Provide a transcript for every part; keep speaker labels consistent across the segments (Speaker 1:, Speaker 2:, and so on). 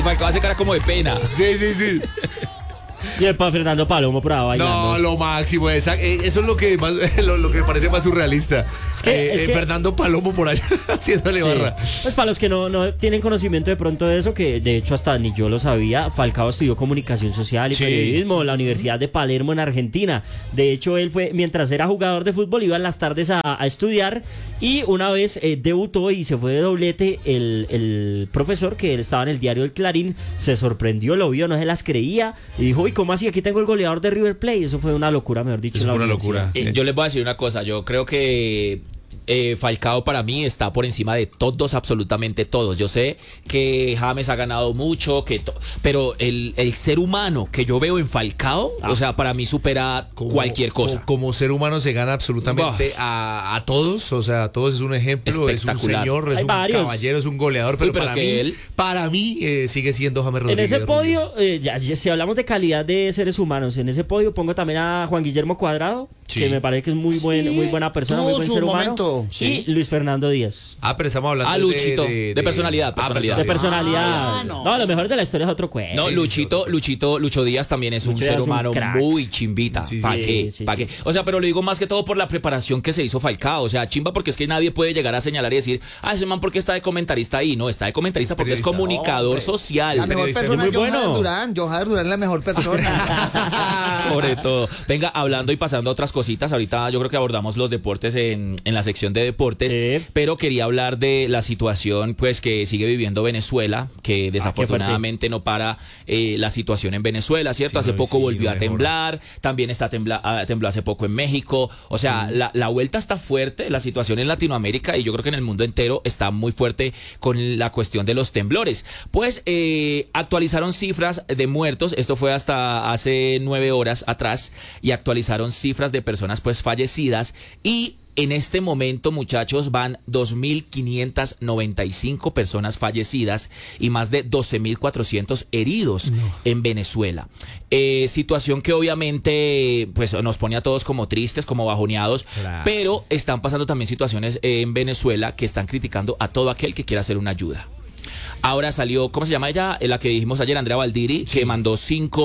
Speaker 1: Y Falcao hace cara como de pena.
Speaker 2: Sí.
Speaker 3: Y el Fernando Palomo por ahí bailando.
Speaker 2: No, lo máximo. Eso es lo que más, lo que me parece más surrealista.
Speaker 3: Es que
Speaker 2: Fernando Palomo por allá haciéndole
Speaker 3: sí.
Speaker 2: barra.
Speaker 3: Pues para los que no tienen conocimiento de pronto de eso, que de hecho hasta ni yo lo sabía, Falcao estudió comunicación social y periodismo en la Universidad de Palermo en Argentina. De hecho, él fue, mientras era jugador de fútbol, iba en las tardes a estudiar, y una vez debutó y se fue de doblete. El profesor, que él estaba en el diario El Clarín, se sorprendió, lo vio, no se las creía y dijo: uy, ¿cómo así? Aquí tengo el goleador de River Plate. Eso fue una locura, mejor dicho.
Speaker 2: Eso fue una locura.
Speaker 1: Yo les voy a decir una cosa. Yo creo que Falcao para mí está por encima de todos, absolutamente todos. Yo sé que James ha ganado mucho, pero el ser humano que yo veo en Falcao, o sea, para mí supera cualquier cosa.
Speaker 2: Como ser humano se gana absolutamente a todos, o sea, a todos es un ejemplo, es un señor, es un caballero, es un goleador, pero para mí sigue siendo James Rodríguez.
Speaker 3: En ese podio, ya si hablamos de calidad de seres humanos, en ese podio pongo también a Juan Guillermo Cuadrado, que me parece que es muy buena persona, muy buen ser humano.
Speaker 4: Sí.
Speaker 3: Y Luis Fernando Díaz.
Speaker 2: Pero estamos hablando
Speaker 1: Luchito, de personalidad.
Speaker 3: De personalidad. No, lo mejor de la historia es otro cuento.
Speaker 1: No, Lucho Díaz también es un ser humano muy chimbita. ¿Para qué? O sea, pero lo digo más que todo por la preparación que se hizo Falcao. O sea, chimba, porque es que nadie puede llegar a señalar y decir: ese man, ¿por qué está de comentarista ahí? No, está de comentarista porque es comunicador social.
Speaker 4: La mejor persona es John Jader Durán. John Jader Durán es la mejor persona.
Speaker 1: Sobre todo. Venga, hablando y pasando a otras cositas. Ahorita yo creo que abordamos los deportes en la sección de deportes, pero quería hablar de la situación pues que sigue viviendo Venezuela, que desafortunadamente no para la situación en Venezuela, ¿cierto? Hace poco volvió a temblar, también tembló hace poco en México. O sea, la vuelta está fuerte, la situación en Latinoamérica y yo creo que en el mundo entero está muy fuerte con la cuestión de los temblores. Pues actualizaron cifras de muertos, esto fue hasta hace 9 horas atrás, y actualizaron cifras de personas pues fallecidas, y en este momento, muchachos, van 2.595 personas fallecidas y más de 12.400 heridos en Venezuela. Situación que obviamente pues nos pone a todos como tristes, como bajoneados, pero están pasando también situaciones en Venezuela que están criticando a todo aquel que quiera hacer una ayuda. Ahora salió, ¿cómo se llama ella? La que dijimos ayer, Andrea Valdiri, que mandó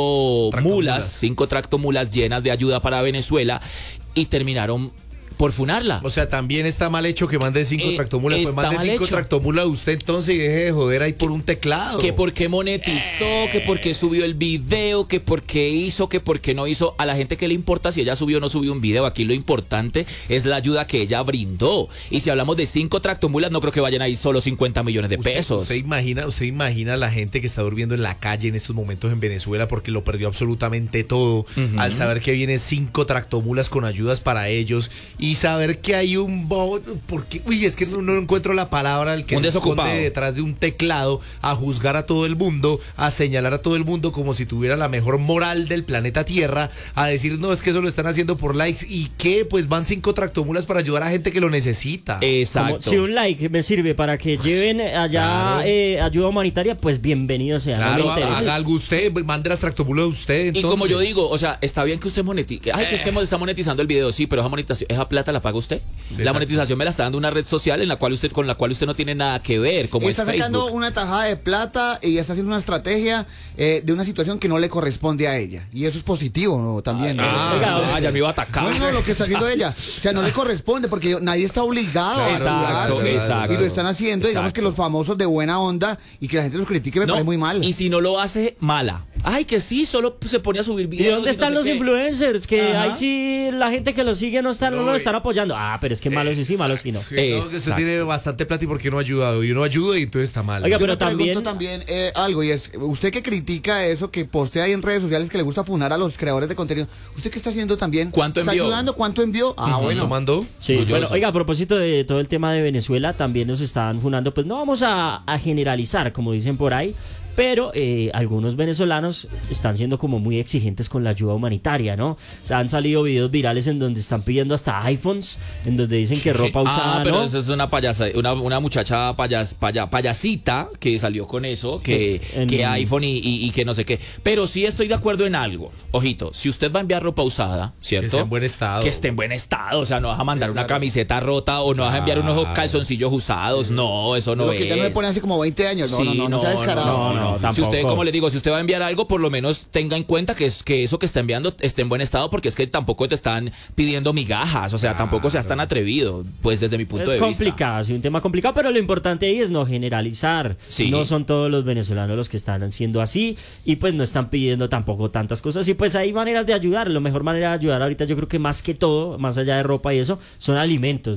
Speaker 1: 5 tractomulas llenas de ayuda para Venezuela, y terminaron por funarla.
Speaker 2: O sea, también está mal hecho que mande 5 tractomulas. Pues mande 5 tractomulas usted entonces y deje de joder ahí por un teclado.
Speaker 1: Que por qué monetizó, que por qué subió el video, que por qué hizo, que por qué no hizo. A la gente que le importa si ella subió o no subió un video. Aquí lo importante es la ayuda que ella brindó. Y si hablamos de 5 tractomulas, no creo que vayan ahí solo 50 millones de pesos.
Speaker 2: ¿Usted imagina a la gente que está durmiendo en la calle en estos momentos en Venezuela porque lo perdió absolutamente todo, al saber que vienen 5 tractomulas con ayudas para ellos, y saber que hay un porque es que no encuentro la palabra, el que se esconde detrás de un teclado a juzgar a todo el mundo, a señalar a todo el mundo como si tuviera la mejor moral del planeta Tierra, a decir: no, es que eso lo están haciendo por likes, y que pues van 5 tractomulas para ayudar a gente que lo necesita.
Speaker 1: Exacto.
Speaker 3: Como si un like me sirve para que lleven allá ayuda humanitaria, pues bienvenido sea.
Speaker 2: Claro, haga algo usted, mande las tractomulas de usted. Entonces.
Speaker 1: Y como yo digo, o sea, está bien que usted monetice. Que es que está monetizando el video, sí, pero esa plata la paga usted. Exacto. La monetización me la está dando una red social con la cual usted no tiene nada que ver, como
Speaker 4: está sacando una tajada de plata y está haciendo una estrategia de una situación que no le corresponde a ella, y eso es positivo, ¿no? También.
Speaker 1: Ya me iba a atacar.
Speaker 4: No, lo que está haciendo ella, o sea, no le corresponde porque nadie está obligado a ayudarse.
Speaker 1: Exacto.
Speaker 4: Y lo están haciendo, digamos que los famosos de buena onda, y que la gente los critique me parece muy mal.
Speaker 1: Y si no lo hace, mala. Que sí, solo se pone a subir videos.
Speaker 3: ¿Y dónde están los influencers? Que ahí sí la gente que los sigue no lo están apoyando. Pero es que malos y sí, malos y no.
Speaker 2: Que usted tiene bastante plata y porque no ha ayudado. Y uno ayuda y entonces está mal.
Speaker 3: Oiga,
Speaker 4: yo
Speaker 3: pero
Speaker 4: le pregunto también algo, y es: usted que critica eso, que postea ahí en redes sociales, que le gusta funar a los creadores de contenido, ¿usted qué está haciendo también?
Speaker 1: ¿Cuánto
Speaker 4: ¿Está
Speaker 1: envió?
Speaker 4: ayudando? ¿Cuánto envió?
Speaker 2: ¿Cuánto mandó?
Speaker 3: Sí, bueno, oiga, a propósito de todo el tema de Venezuela, también nos están funando. Pues no vamos a generalizar, como dicen por ahí, pero algunos venezolanos están siendo como muy exigentes con la ayuda humanitaria, ¿no? O sea, han salido videos virales en donde están pidiendo hasta iPhones, en donde dicen que ropa usada,
Speaker 1: pero
Speaker 3: ¿no?
Speaker 1: eso es una una muchacha payasita que salió con eso, que iPhone y que no sé qué. Pero sí estoy de acuerdo en algo. Ojito, si usted va a enviar ropa usada, ¿cierto?
Speaker 2: Que esté en buen estado.
Speaker 1: Que esté en buen estado, o sea, no vas a mandar una camiseta rota o no vas a enviar unos calzoncillos usados. No, eso no es.
Speaker 4: Que ya no me pone hace como 20 años. No sea descarado.
Speaker 1: no. Si usted, como le digo, si usted va a enviar algo, por lo menos tenga en cuenta que eso que está enviando esté en buen estado, porque es que tampoco te están pidiendo migajas, o sea, tampoco seas tan atrevido, pues desde mi punto de vista.
Speaker 3: Es complicado, sí, un tema complicado, pero lo importante ahí es no generalizar. Sí. No son todos los venezolanos los que están haciendo así y pues no están pidiendo tampoco tantas cosas y pues hay maneras de ayudar. La mejor manera de ayudar ahorita yo creo que más que todo, más allá de ropa y eso, son alimentos.